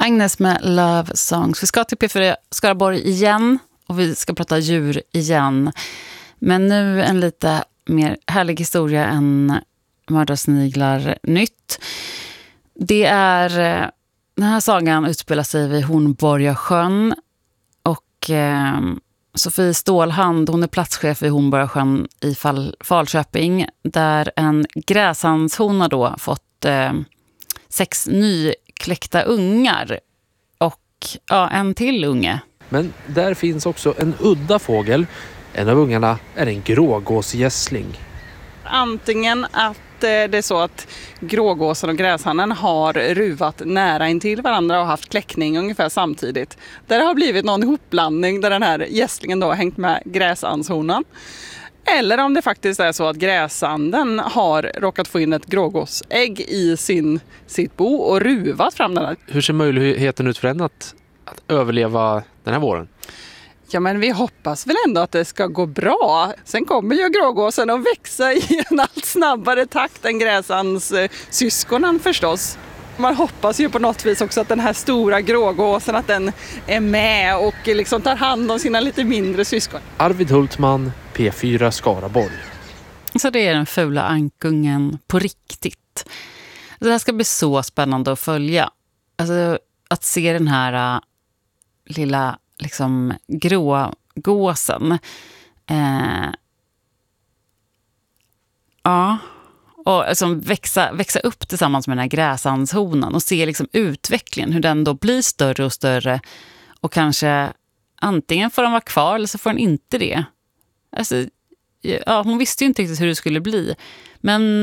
Agnes med Love Songs. Vi ska till P4 Skaraborg igen och vi ska prata djur igen. Men nu en lite mer härlig historia än mördarsniglar nytt. Det är, den här sagan utspelar sig vid Hornborgasjön och Sofie Stålhand, hon är platschef vid Hornborgasjön i Falköping, där en gräsandshona då fått 6 nykläckta ungar och en till unge. Men där finns också en udda fågel. En av ungarna är en grågåsgässling. Antingen att det är så att grågåsen och gräshannen har ruvat nära intill varandra och haft kläckning ungefär samtidigt. Där det har blivit någon ihopblandning där den här gässlingen då har hängt med gräsandshonan. Eller om det faktiskt är så att gräsanden har råkat få in ett grågåsägg i sitt bo och ruvat fram den här. Hur ser möjligheten ut för den att överleva den här våren? Ja, men vi hoppas väl ändå att det ska gå bra. Sen kommer ju grågåsen att växa i en allt snabbare takt än gräsans syskonen förstås. Man hoppas ju på något vis också att den här stora grågåsen att den är med och liksom tar hand om sina lite mindre syskon. Arvid Hultman, P4 Skaraborg. Så det är den fula ankungen på riktigt. Det här ska bli så spännande att följa. Alltså, att se den här lilla liksom grågåsen. Och liksom växa upp tillsammans med den här gräsandshonan och se liksom utvecklingen, hur den då blir större och större och kanske antingen får den vara kvar eller så får den inte det. Alltså, hon visste ju inte riktigt hur det skulle bli, men